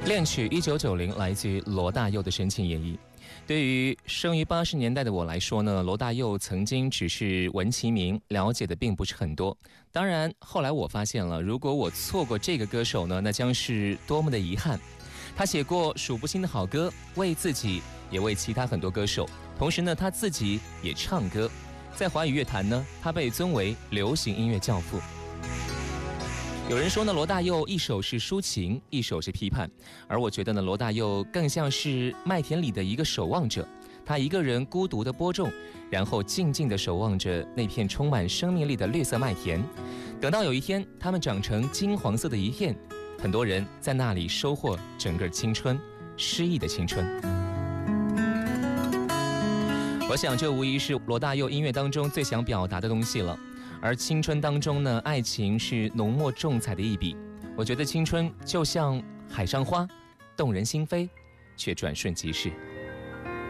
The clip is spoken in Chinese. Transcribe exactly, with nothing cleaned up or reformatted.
恋曲一九九零来自于罗大佑的深情演绎。对于生于八十年代的我来说呢，罗大佑曾经只是闻其名，了解的并不是很多。当然后来我发现了，如果我错过这个歌手呢，那将是多么的遗憾。他写过数不清的好歌，为自己也为其他很多歌手，同时呢他自己也唱歌。在华语乐坛呢，他被尊为流行音乐教父。有人说呢，罗大佑一首是抒情，一首是批判，而我觉得呢，罗大佑更像是麦田里的一个守望者，他一个人孤独地播种，然后静静地守望着那片充满生命力的绿色麦田。等到有一天，它们长成金黄色的一片，很多人在那里收获整个青春，诗意的青春。我想，这无疑是罗大佑音乐当中最想表达的东西了。而青春当中呢，爱情是浓墨重彩的一笔。我觉得青春就像海上花，动人心扉，却转瞬即逝。